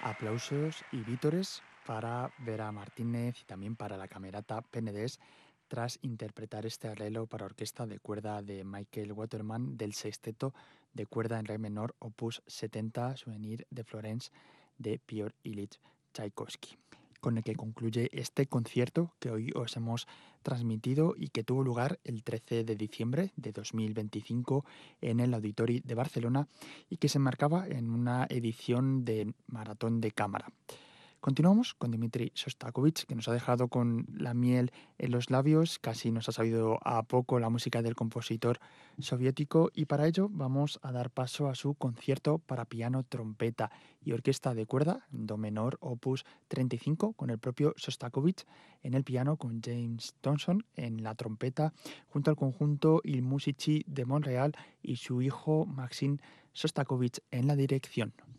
Aplausos y vítores para Vera Martínez y también para la Camerata Penedès tras interpretar este arreglo para orquesta de cuerda de Michael Waterman del sexteto de cuerda en re menor opus 70 Souvenir de Florence de Piotr Ilyich Tchaikovsky, con el que concluye este concierto que hoy os hemos transmitido y que tuvo lugar el 13 de diciembre de 2025 en el Auditori de Barcelona y que se enmarcaba en una edición de Maratón de Cámara. Continuamos con Dmitri Shostakovich, que nos ha dejado con la miel en los labios, casi nos ha sabido a poco la música del compositor soviético, y para ello vamos a dar paso a su concierto para piano, trompeta y orquesta de cuerda, do menor, opus 35, con el propio Shostakovich en el piano, con James Thompson en la trompeta, junto al conjunto Il Musici de Montreal y su hijo Maxime Shostakovich en la dirección.